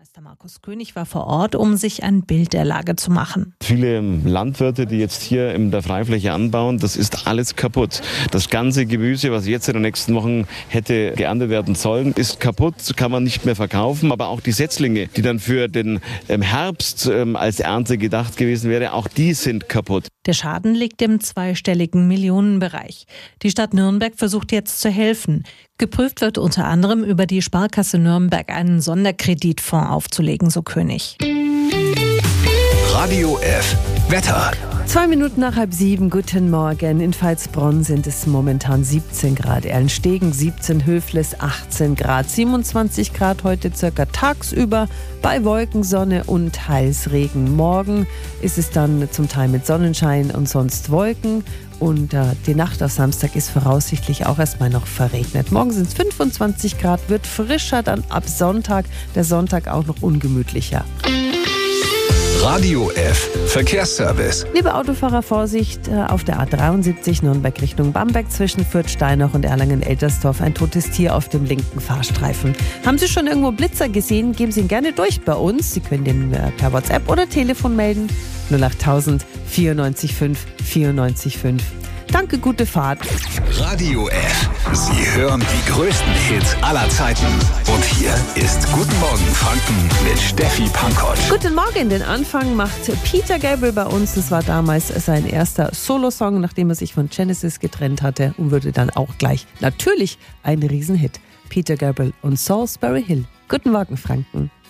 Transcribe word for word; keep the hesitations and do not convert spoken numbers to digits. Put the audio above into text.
Bürgermeister Markus König war vor Ort, um sich ein Bild der Lage zu machen. Viele Landwirte, die jetzt hier in der Freifläche anbauen, das ist alles kaputt. Das ganze Gemüse, was jetzt in den nächsten Wochen hätte geerntet werden sollen, ist kaputt, kann man nicht mehr verkaufen. Aber auch die Setzlinge, die dann für den Herbst als Ernte gedacht gewesen wäre, auch die sind kaputt. Der Schaden liegt im zweistelligen Millionenbereich. Die Stadt Nürnberg versucht jetzt zu helfen. Geprüft wird unter anderem über die Sparkasse Nürnberg einen Sonderkreditfonds aufzulegen, so König. Radio F. Wetter. Zwei Minuten nach halb sieben, guten Morgen. In Pfalzbronn sind es momentan siebzehn Grad, Erlenstegen siebzehn, Höfles achtzehn Grad, siebenundzwanzig Grad heute circa tagsüber bei Wolkensonne und Heißregen. Morgen ist es dann zum Teil mit Sonnenschein und sonst Wolken. Und äh, die Nacht auf Samstag ist voraussichtlich auch erstmal noch verregnet. Morgen sind es fünfundzwanzig Grad, wird frischer, dann ab Sonntag, der Sonntag auch noch ungemütlicher. Radio F. Verkehrsservice. Liebe Autofahrer, Vorsicht auf der A dreiundsiebzig Nürnberg Richtung Bamberg zwischen Fürth, Steinach und Erlangen-Eltersdorf. Ein totes Tier auf dem linken Fahrstreifen. Haben Sie schon irgendwo Blitzer gesehen? Geben Sie ihn gerne durch bei uns. Sie können den per WhatsApp oder Telefon melden. null achttausend vierundneunzig fünf vierundneunzig fünf. Danke, gute Fahrt. Radio F. Sie hören die größten Hits aller Zeiten. Und hier ist Guten Morgen Franken mit Steffi Pankott. Guten Morgen, den Anfang macht Peter Gabriel bei uns. Das war damals sein erster Solosong, nachdem er sich von Genesis getrennt hatte und wurde dann auch gleich natürlich ein Riesenhit. Peter Gabriel und Salisbury Hill. Guten Morgen, Franken.